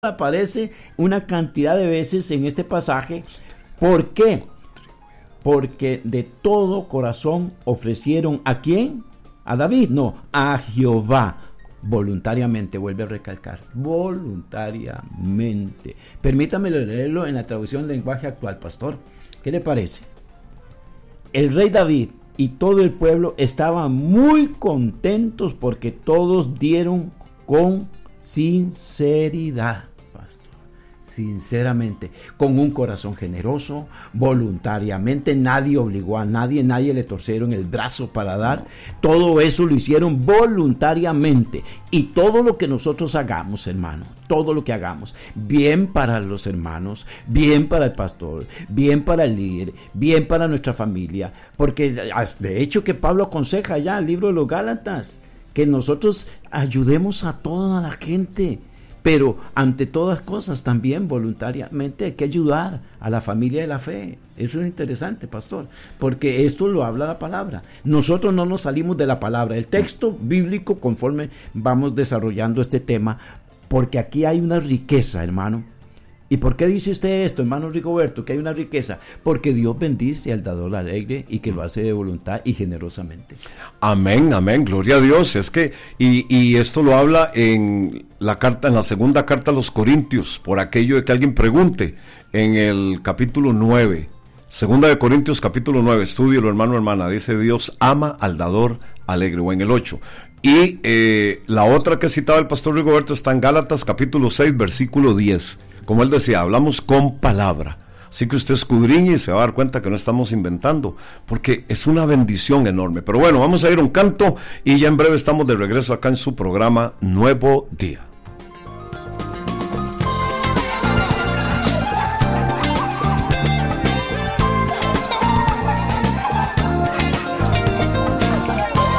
aparece una cantidad de veces en este pasaje. ¿Por qué? Porque de todo corazón ofrecieron ¿a quién? ¿A David? No, a Jehová. Voluntariamente, vuelve a recalcar, voluntariamente. Permítame leerlo en la traducción lenguaje actual, pastor. ¿Qué le parece? El rey David y todo el pueblo estaban muy contentos porque todos dieron con sinceridad, pastor, sinceramente, con un corazón generoso, voluntariamente. Nadie obligó a nadie, nadie le torcieron el brazo para dar. Todo eso lo hicieron voluntariamente. Y todo lo que nosotros hagamos, hermano, todo lo que hagamos, bien para los hermanos, bien para el pastor, bien para el líder, bien para nuestra familia, porque de hecho que Pablo aconseja ya en el libro de los Gálatas que nosotros ayudemos a toda la gente, pero ante todas cosas también voluntariamente hay que ayudar a la familia de la fe. Eso es interesante, pastor, porque esto lo habla la palabra. Nosotros no nos salimos de la palabra, el texto bíblico, conforme vamos desarrollando este tema, porque aquí hay una riqueza, hermano. ¿Y por qué dice usted esto, hermano Rigoberto, que hay una riqueza? Porque Dios bendice al dador alegre y que lo hace de voluntad y generosamente. Amén, amén, gloria a Dios. Es que, y esto lo habla en la carta, en la segunda carta a los Corintios, por aquello de que alguien pregunte, en el capítulo 9, segunda de Corintios capítulo 9, estúdielo, hermano, hermana, dice: Dios ama al dador alegre, o en el 8. Y la otra que citaba el pastor Rigoberto está en Gálatas capítulo 6, versículo 10. Como él decía, hablamos con palabra. Así que usted escudriñe y se va a dar cuenta que no estamos inventando, porque es una bendición enorme. Pero bueno, vamos a ir a un canto y ya en breve estamos de regreso acá en su programa Nuevo Día.